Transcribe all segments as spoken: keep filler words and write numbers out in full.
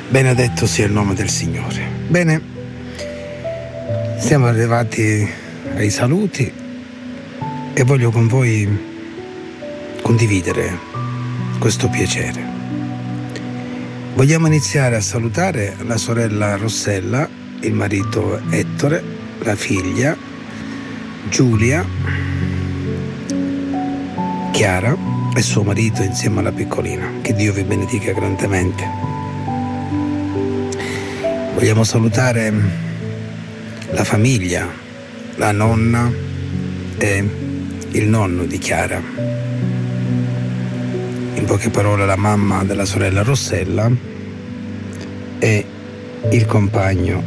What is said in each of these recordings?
Benedetto sia il nome del Signore. Bene, siamo arrivati ai saluti e voglio con voi condividere questo piacere. Vogliamo iniziare a salutare la sorella Rossella, il marito Ettore, la figlia Giulia, Chiara e suo marito insieme alla piccolina. Che Dio vi benedica grandemente. Vogliamo salutare la famiglia, la nonna e il nonno di Chiara. In poche parole, la mamma della sorella Rossella e il compagno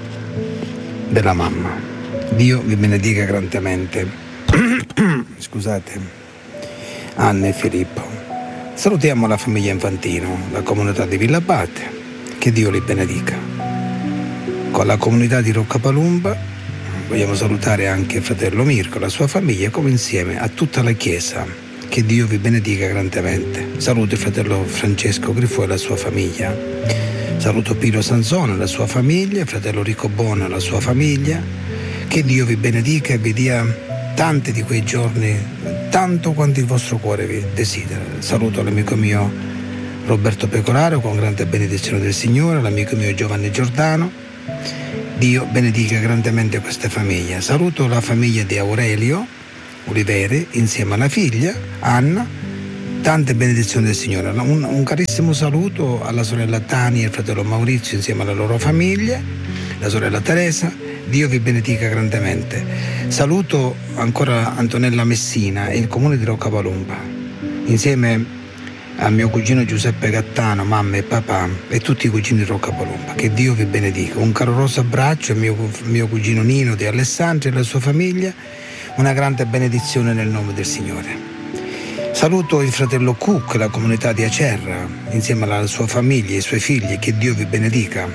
della mamma. Dio vi benedica grandemente. Scusate, Anna e Filippo. Salutiamo la famiglia Infantino, la comunità di Villa Abate. Che Dio li benedica. Con la comunità di Roccapalumba vogliamo salutare anche il fratello Mirko, la sua famiglia, come insieme a tutta la Chiesa. Che Dio vi benedica grandemente. Saluto il fratello Francesco Grifo e la sua famiglia. Saluto Pino Sansone e la sua famiglia, il fratello Ricobona e la sua famiglia. Che Dio vi benedica e vi dia tanti di quei giorni, tanto quanto il vostro cuore vi desidera. Saluto l'amico mio Roberto Pecoraro con grande benedizione del Signore, l'amico mio Giovanni Giordano. Dio benedica grandemente questa famiglia. Saluto la famiglia di Aurelio Oliveri insieme alla figlia Anna. Tante benedizioni del Signore. Un, un carissimo saluto alla sorella Tania e il fratello Maurizio insieme alla loro famiglia, la sorella Teresa. Dio vi benedica grandemente. Saluto ancora Antonella Messina e il comune di Roccapalumba insieme a mio cugino Giuseppe Gattano, mamma e papà e tutti i cugini di Roccapalumba. Che Dio vi benedica. Un caloroso abbraccio a mio, mio cugino Nino di Alessandria e la sua famiglia. Una grande benedizione nel nome del Signore. Saluto il fratello Cook, la comunità di Acerra, insieme alla sua famiglia e ai suoi figli. Che Dio vi benedica.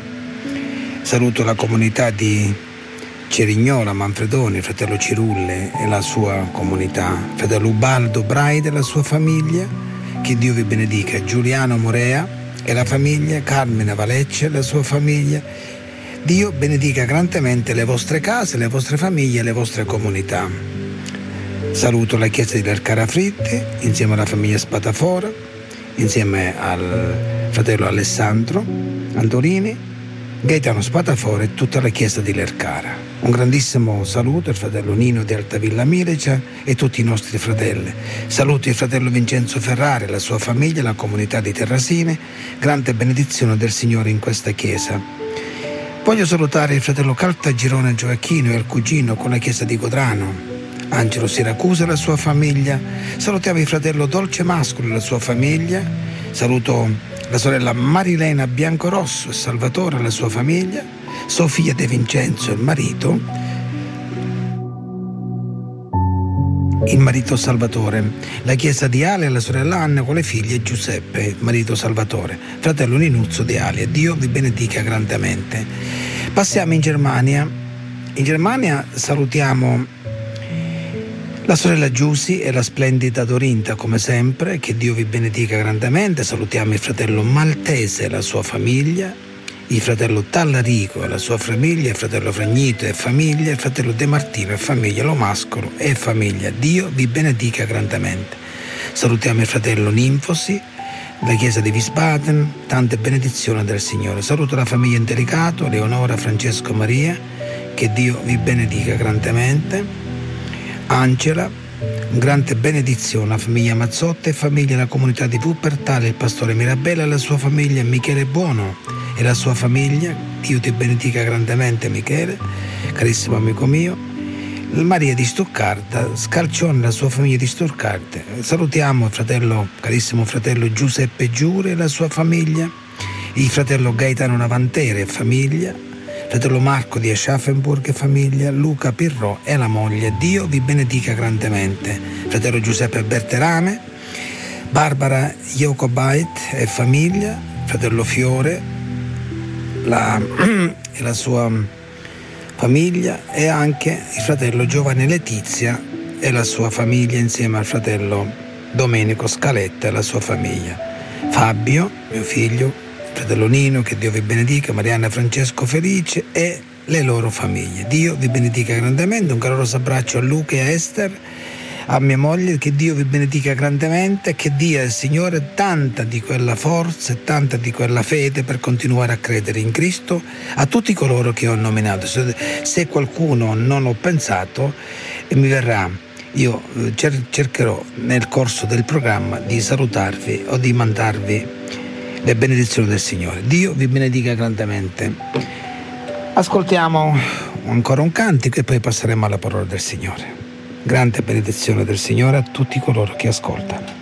Saluto la comunità di Cerignola, Manfredoni, il fratello Cirulle e la sua comunità. Il fratello Ubaldo Braide e la sua famiglia. Che Dio vi benedica. Giuliano Morea e la famiglia, Carmine Valecce e la sua famiglia. Dio benedica grandemente le vostre case, le vostre famiglie e le vostre comunità. Saluto la chiesa di Lercara Fritti insieme alla famiglia Spatafora, insieme al fratello Alessandro Antorini, Gaetano Spatafora e tutta la chiesa di Lercara. Un grandissimo saluto al fratello Nino di Altavilla Milicia e tutti i nostri fratelli. Saluto il fratello Vincenzo Ferrari, la sua famiglia e la comunità di Terrasine. Grande benedizione del Signore in questa chiesa. Voglio salutare il fratello Caltagirone Gioacchino e il cugino con la chiesa di Codrano, Angelo Siracusa e la sua famiglia. Salutiamo il fratello Dolce Mascolo e la sua famiglia. Saluto la sorella Marilena Biancorosso e Salvatore e la sua famiglia. Sofia De Vincenzo e il marito, il marito Salvatore, la chiesa di Ale e la sorella Anna con le figlie Giuseppe, il marito Salvatore, fratello Ninuzzo di Ale. Dio vi benedica grandemente. Passiamo in Germania. In Germania salutiamo la sorella Giussi e la splendida Dorinta come sempre. Che Dio vi benedica grandemente. Salutiamo il fratello Maltese e la sua famiglia, il fratello Tallarico e la sua famiglia, il fratello Fragnito e famiglia, il fratello De Martino e famiglia, lo Mascolo e famiglia. Dio vi benedica grandemente. Salutiamo il fratello Ninfosi, la chiesa di Wiesbaden, tante benedizioni del Signore. Saluto la famiglia Intelicato, Leonora, Francesco, Maria. Che Dio vi benedica grandemente. Angela, grande benedizione, la famiglia Mazzotta e famiglia, la comunità di Wuppertal, il pastore Mirabella e la sua famiglia, Michele Buono e la sua famiglia. Dio ti benedica grandemente, Michele, carissimo amico mio. Maria di Stoccarda, Scalcione e la sua famiglia di Stoccarda. Salutiamo il fratello, carissimo fratello Giuseppe Giure e la sua famiglia, il fratello Gaetano Navantere e famiglia, fratello Marco di Aschaffenburg e famiglia, Luca Pirro e la moglie. Dio vi benedica grandemente. Fratello Giuseppe Berterame, Barbara Jocobait e famiglia, fratello Fiore la, e la sua famiglia, e anche il fratello Giovanni Letizia e la sua famiglia insieme al fratello Domenico Scaletta e la sua famiglia. Fabio, mio figlio, fratello Nino, che Dio vi benedica, Marianna, Francesco, Felice e le loro famiglie. Dio vi benedica grandemente, un caloroso abbraccio a Luca e a Esther, a mia moglie, che Dio vi benedica grandemente, che dia il Signore tanta di quella forza e tanta di quella fede per continuare a credere in Cristo a tutti coloro che ho nominato. Se, se qualcuno non ho pensato, mi verrà, io cer- cercherò nel corso del programma di salutarvi o di mandarvi le benedizioni del Signore. Dio vi benedica grandemente. Ascoltiamo ancora un cantico e poi passeremo alla parola del Signore. Grande benedizione del Signore a tutti coloro che ascoltano.